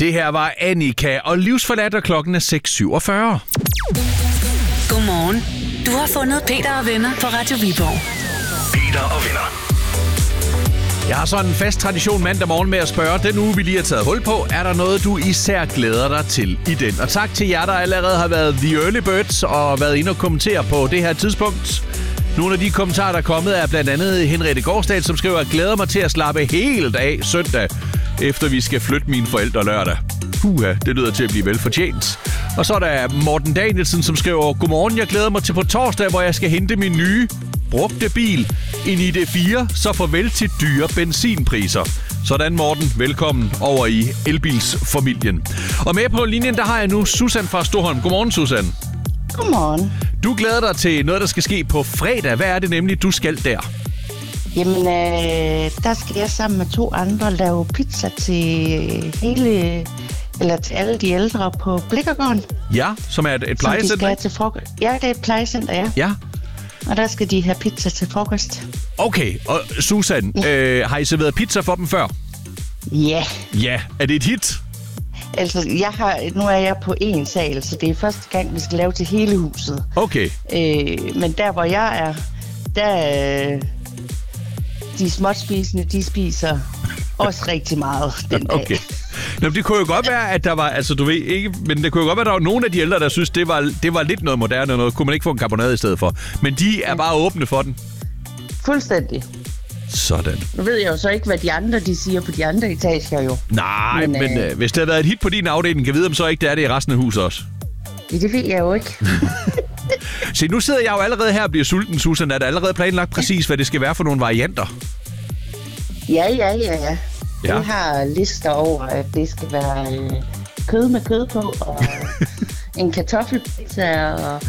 Det her var Annika og Livsforladt, og klokken er 6:47. Godmorgen. Du har fundet Peter og venner på Radio Viborg. Peter og venner. Jeg har sådan en fast tradition mandag morgen med at spørge, den uge vi lige har taget hul på, er der noget, du især glæder dig til i den? Og tak til jer, der allerede har været The Early Birds og været inde og kommentere på det her tidspunkt. Nogle af de kommentarer, der er kommet, er blandt andet Henriette Gårdstad, som skriver, glæder mig til at slappe helt af søndag, efter vi skal flytte mine forældre lørdag. Puha, det lyder til at blive velfortjent. Og så er der Morten Danielsen, som skriver, godmorgen, jeg glæder mig til på torsdag, hvor jeg skal hente min nye brugte bil, en ID4, så farvel til dyre benzinpriser. Sådan, Morten. Velkommen over i elbilsfamilien. Og med på linjen, der har jeg nu Susan fra Storholm. Godmorgen, Susan. Godmorgen. Du glæder dig til noget, der skal ske på fredag. Hvad er det nemlig, du skal der? Jamen, der skal jeg sammen med 2 andre lave pizza til til alle de ældre på Blikkergården. Ja, som er et plejecenter. Som de skal til frokost. Ja, det er et plejecenter, ja. Ja. Og der skal de have pizza til frokost. Okay, og Susan, har I serveret pizza for dem før? Ja. Ja, er det et hit? Altså, nu er jeg på 1 sal, så det er første gang, vi skal lave til hele huset. Okay. Men der, hvor jeg er, der de småtspisende, de spiser også rigtig meget den dag. Okay. Nå, det kunne jo godt være, at der var, altså du ved ikke, men det kunne jo godt være, at der var nogle af de ældre, der synes, det var lidt noget moderne noget. Kunne man ikke få en karbonade i stedet for? Men de er bare åbne for den. Fuldstændig. Sådan. Nu ved jeg jo så ikke, hvad de andre, de siger på de andre etager jo. Nej, men hvis det havde været et hit på din afdeling, kan vide, om så ikke det er det i resten af huset også. Det ved jeg jo ikke. Se, nu sidder jeg jo allerede her og bliver sulten, Susan. Er der allerede planlagt præcis, hvad det skal være for nogle varianter? Ja. Ja. Vi har lister over, at det skal være kød med kød på, og en kartoffelpizza, og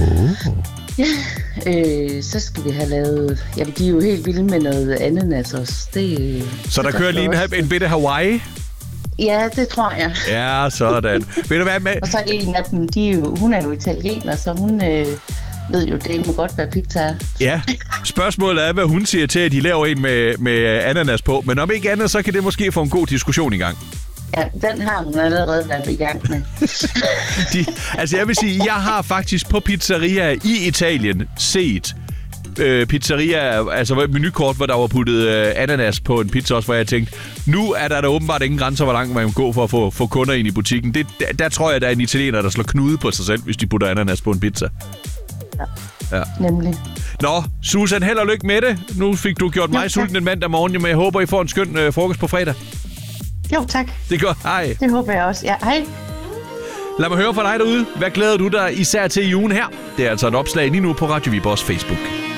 så skal vi have lavet... Jamen, de er jo helt vilde med noget ananas også. Så der kører lige en bitte Hawaii? Ja, det tror jeg. Ja, sådan. Ved du hvad med? Og så en af dem, hun er jo italiener, så hun ved jo, det må godt være pizza. Ja, spørgsmålet er, hvad hun siger til, at de laver en med ananas på. Men om ikke andet, så kan det måske få en god diskussion i gang. Ja, den har hun allerede været i gang med. Altså, jeg vil sige, jeg har faktisk på pizzeria i Italien set pizzeria, altså menukort, hvor der var puttet ananas på en pizza også, hvor jeg tænkte, nu er der åbenbart ingen grænser, hvor langt man kan gå for at få kunder ind i butikken. Der tror jeg, der er en italiener, der slår knude på sig selv, hvis de putter ananas på en pizza. Ja. Nemlig. Nå, Susan, held og lykke med det. Nu fik du gjort mig sulten en mandag morgen, men jeg håber, I får en skøn frokost på fredag. Jo, tak. Det er godt. Hej. Det håber jeg også. Ja, hej. Lad mig høre fra dig derude. Hvad glæder du dig især til i ugen her? Det er altså et opslag lige nu på Radio Viborgs Facebook.